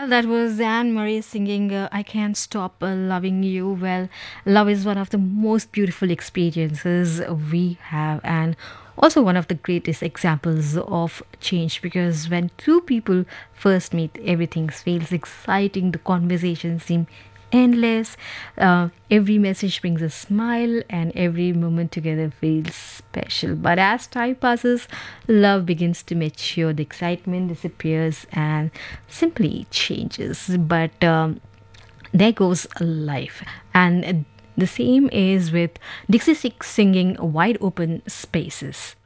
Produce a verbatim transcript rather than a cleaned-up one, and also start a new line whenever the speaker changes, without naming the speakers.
Well, that was Anne Marie singing uh, I Can't Stop uh, Loving You. Well, love is one of the most beautiful experiences we have, and also one of the greatest examples of change, because when two people first meet, everything feels exciting, the conversations seem endless. Uh, every message brings a smile, and every moment together feels special. But as time passes, love begins to mature, the excitement disappears, and simply changes. But um, there goes life. And the same is with Dixie Six singing Wide Open Spaces.